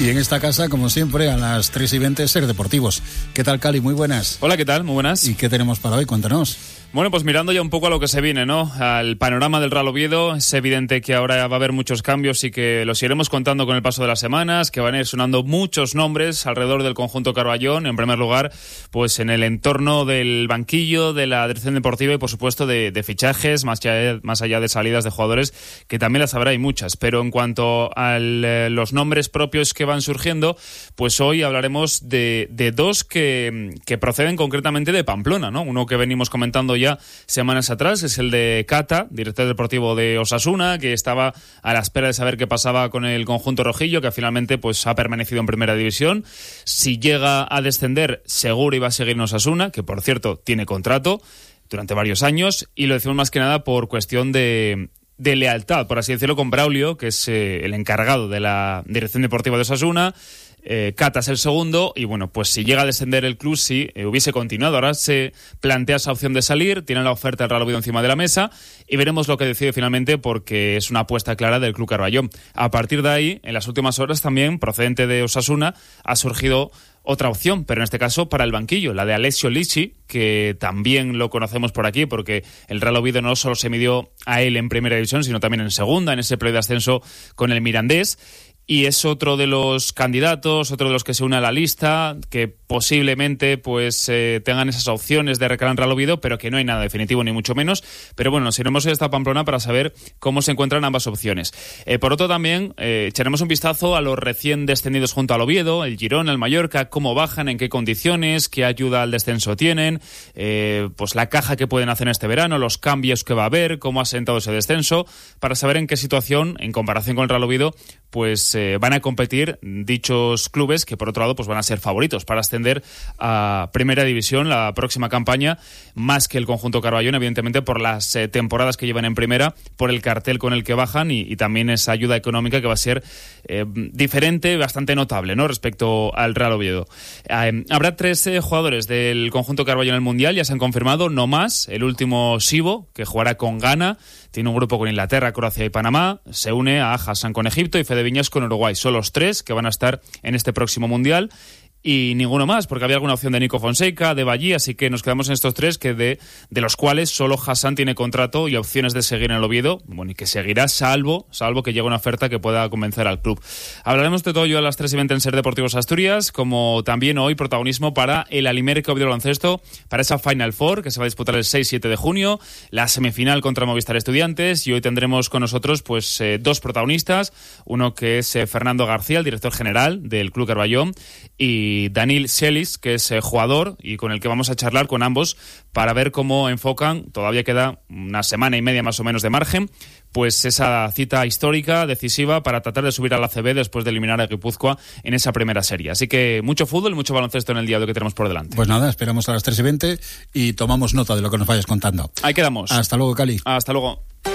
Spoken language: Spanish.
Y en esta casa, como siempre, a las 3:20, Ser Deportivos. ¿Qué tal, Cali? Muy buenas. Hola, ¿qué tal? Muy buenas. ¿Y qué tenemos para hoy? Cuéntanos. Bueno, pues mirando ya un poco a lo que se viene, ¿no? Al panorama del Real Oviedo, es evidente que ahora va a haber muchos cambios y que los iremos contando con el paso de las semanas, que van a ir sonando muchos nombres alrededor del conjunto Carballón, en primer lugar, pues en el entorno del banquillo, de la dirección deportiva y, por supuesto, de fichajes, más allá de salidas de jugadores, que también las habrá y muchas. Pero en cuanto a los nombres propios que van surgiendo, pues hoy hablaremos de dos que proceden concretamente de Pamplona, ¿no? Uno que venimos comentando ya semanas atrás, es el de Cata, director deportivo de Osasuna, que estaba a la espera de saber qué pasaba con el conjunto rojillo, que finalmente pues ha permanecido en primera división. Si llega a descender, seguro iba a seguir en Osasuna, que por cierto tiene contrato durante varios años, y lo decimos más que nada por cuestión de lealtad, por así decirlo, con Braulio, que es el encargado de la dirección deportiva de Osasuna. Cata es el segundo y bueno, pues si llega a descender el club, sí, hubiese continuado. Ahora se plantea esa opción de salir, tiene la oferta del Real Oviedo encima de la mesa y veremos lo que decide finalmente, porque es una apuesta clara del club Carballón. A partir de ahí, en las últimas horas también, procedente de Osasuna, ha surgido otra opción, pero en este caso para el banquillo, la de Alessio Lici, que también lo conocemos por aquí porque el Real Oviedo no solo se midió a él en primera división, sino también en segunda, en ese periodo de ascenso con el Mirandés. Y es otro de los candidatos, otro de los que se une a la lista, que posiblemente pues tengan esas opciones de recalar en Real Oviedo, pero que no hay nada definitivo ni mucho menos. Pero bueno, nos iremos hoy hasta Pamplona para saber cómo se encuentran ambas opciones. Por otro también, echaremos un vistazo a los recién descendidos junto al Oviedo, el Girona, el Mallorca, cómo bajan, en qué condiciones, qué ayuda al descenso tienen, pues la caja que pueden hacer en este verano, los cambios que va a haber, cómo ha sentado ese descenso, para saber en qué situación, en comparación con el Real Oviedo, pues van a competir dichos clubes que por otro lado pues van a ser favoritos para ascender a Primera División la próxima campaña, más que el conjunto Carballón, evidentemente por las temporadas que llevan en Primera, por el cartel con el que bajan y también esa ayuda económica que va a ser diferente, bastante notable, ¿no?, respecto al Real Oviedo. Habrá 3 jugadores del conjunto Carballón en el Mundial, ya se han confirmado, no más. El último, Sibo, que jugará con Ghana, tiene un grupo con Inglaterra, Croacia y Panamá, se une a Hassan con Egipto y Fede Viñas con Uruguay. Son los 3 que van a estar en este próximo Mundial. Y ninguno más, porque había alguna opción de Nico Fonseca, de Ballí, así que nos quedamos en estos 3, que de los cuales solo Hassan tiene contrato y opciones de seguir en el Oviedo, bueno, y que seguirá salvo que llegue una oferta que pueda convencer al club. Hablaremos de todo ello a las 3:20 en Ser Deportivos Asturias, como también hoy protagonismo para el Alimerica Oviedo Baloncesto, para esa Final Four que se va a disputar el 6-7 de junio, la semifinal contra Movistar Estudiantes, y hoy tendremos con nosotros pues 2 protagonistas, uno que es Fernando García, el director general del Club Carballón, y Daniel Celis, que es jugador y con el que vamos a charlar con ambos para ver cómo enfocan, todavía queda una semana y media más o menos de margen, pues esa cita histórica, decisiva, para tratar de subir a la ACB después de eliminar a Guipúzcoa en esa primera serie. Así que mucho fútbol, mucho baloncesto en el día de hoy que tenemos por delante. Pues nada, esperamos a las 3:20 y tomamos nota de lo que nos vayas contando. Ahí quedamos. Hasta luego, Cali. Hasta luego.